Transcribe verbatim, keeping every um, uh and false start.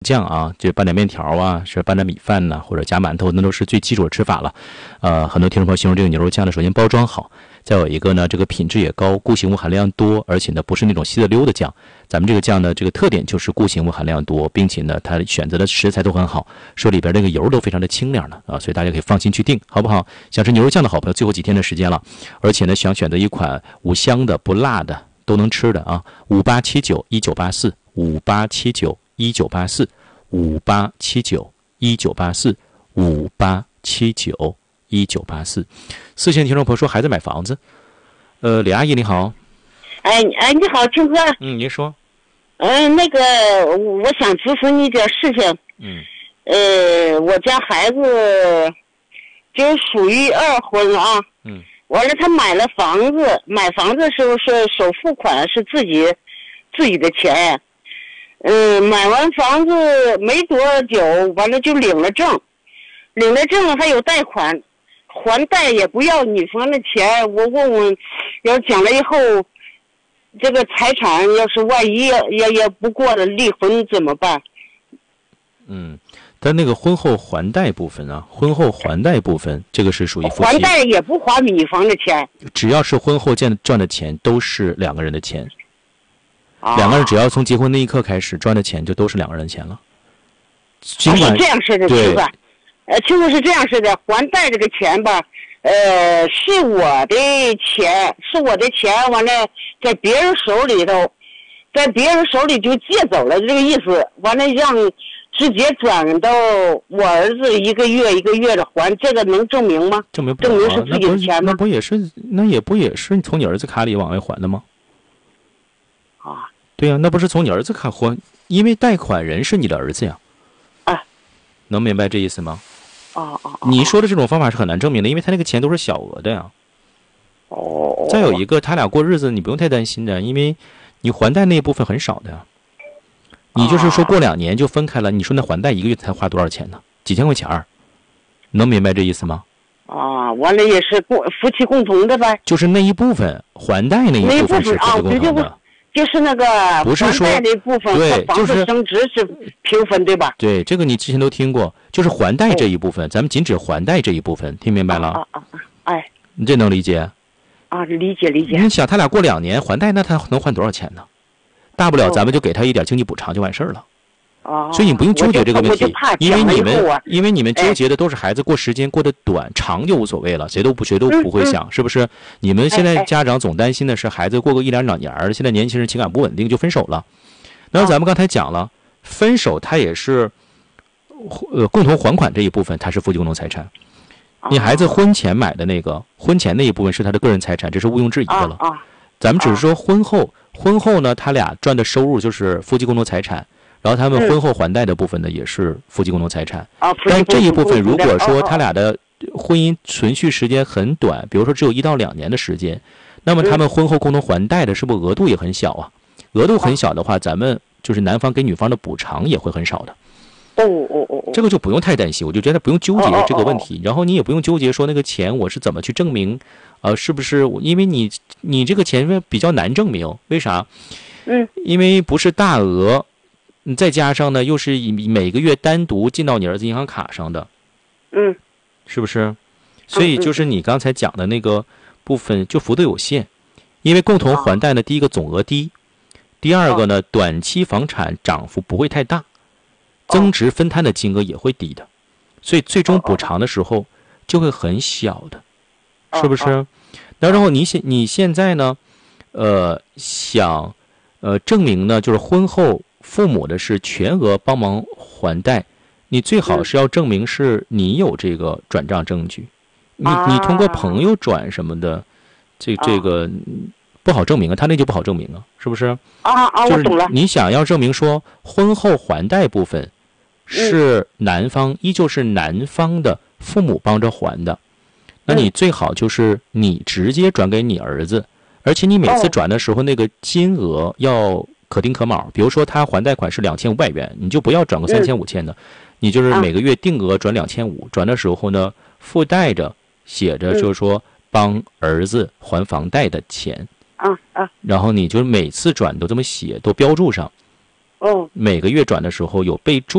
酱啊，就拌点面条啊，是拌点米饭呐、啊，或者夹馒头，那都是最基础的吃法了。呃，很多听众朋友形容这个牛肉酱呢，首先包装好，再有一个呢，这个品质也高，固形物含量多，而且呢不是那种稀的溜的酱。咱们这个酱呢，这个特点就是固形物含量多，并且呢它选择的食材都很好，说里边这个油都非常的清亮的啊，所以大家可以放心去订，好不好？想吃牛肉酱的好朋友，最后几天的时间了，而且呢想选择一款无香的、不辣的都能吃的啊，五八七九一九八四，五八七九一九八四。五八七九一九八四，五八七九一九八四。四线听众朋友说孩子买房子，呃，李阿姨你好。 哎哎，你好，青哥。 嗯，您说。 嗯、呃，那个，我想咨询你点事情。 嗯。 呃，我家孩子就属于二婚啊。 嗯。 完了，他买了房子，买房子的时候是首付款是自己自己的钱。嗯，买完房子没多久，完了就领了证，领了证还有贷款，还贷也不要女方的钱。我问问，要讲了以后，这个财产要是万一也也不过了，离婚怎么办？ 嗯，但那个婚后还贷部分啊，婚后还贷部分，这个是属于夫妻还贷也不还女方的钱， 只要是婚后赚赚的钱，都是两个人的钱。 啊、 两个人只要从结婚那一刻开始赚的钱，就都是两个人的钱了。尽管、 啊、是这样式的，青哥，呃，青哥是这样式的，还贷这个钱吧，呃，是我的钱，是我的钱，完了在别人手里头，在别人手里就借走了，这个意思，完了让直接转到我儿子一个月一个月的还，这个能证明吗？ 证明不了、啊、 证明是自己的钱吗？ 那不也是那也不也是从你儿子卡里往外还的吗？ 啊， 对呀、啊，那不是从你儿子卡还，因为贷款人是你的儿子呀。 啊， 能明白这意思吗？ 哦哦， 你说的这种方法是很难证明的，因为他那个钱都是小额的呀。 哦。 再有一个，他俩过日子你不用太担心的，因为你还贷那一部分很少的呀。你就是说过两年就分开了，你说那还贷一个月才花多少钱呢？几千块钱儿，能明白这意思吗？ 啊，完了也是共夫妻共同的呗。 就是那一部分还贷那一部分是夫妻共同的。 啊，就是那个不是说还贷的部分和房子升值是平分，对吧？ 对，这个你之前都听过，就是还贷这一部分，咱们仅指还贷这一部分，听明白了？ 啊啊啊！哎， 你这能理解？ 啊，理解理解。 你想他俩过两年还贷，那他能还多少钱呢？大不了咱们就给他一点经济补偿就完事儿了。 哦， 所以你不用纠结这个问题，因为你们、 啊、 因为你们纠结的都是孩子过时间过得短，长就无所谓了，谁都不谁都不会想， 嗯嗯、 是不是？你们现在家长总担心的是孩子过个一两两年，现在年轻人情感不稳定就分手了。那咱们刚才讲了，分手他也是呃共同还款这一部分，它是夫妻共同财产。你孩子婚前买的那个婚前那一部分是他的个人财产，这是毋庸置疑的了。咱们只是说婚后，婚后呢，他俩赚的收入就是夫妻共同财产。然后他们婚后还贷的部分呢，也是夫妻共同财产。 啊， 但这一部分如果说他俩的婚姻存续时间很短，比如说只有一到两年的时间，那么他们婚后共同还贷的是不是额度也很小啊？额度很小的话，咱们就是男方给女方的补偿也会很少的。 哦哦哦， 这个就不用太担心，我就觉得不用纠结这个问题。然后你也不用纠结说那个钱我是怎么去证明，呃，是不是因为你你这个钱比较难证明？为啥？ 嗯， 因为不是大额。你再加上呢，又是以每个月单独进到你儿子银行卡上的， 嗯， 是不是？所以就是你刚才讲的那个部分就幅度有限，因为共同还贷呢，第一个总额低，第二个呢，短期房产涨幅不会太大，增值分摊的金额也会低的，所以最终补偿的时候就会很小的，是不是？那然后你现你现在呢，呃，想呃证明呢，就是婚后。父母的是全额帮忙还贷，你最好是要证明是你有这个转账证据，你你通过朋友转什么的，这这个不好证明啊，他那就不好证明啊，是不是？ 啊啊，我懂了。 你想要证明说婚后还贷部分是男方依旧是男方的父母帮着还的，那你最好就是你直接转给你儿子，而且你每次转的时候那个金额要。可丁可卯，比如说他还贷款是两千五百元，你就不要转个三千五千的，你就是每个月定额转两千五，转的时候呢附带着写着就是说帮儿子还房贷的钱， 啊啊， 然后你就是每次转都这么写，都标注上， 哦， 每个月转的时候有备注。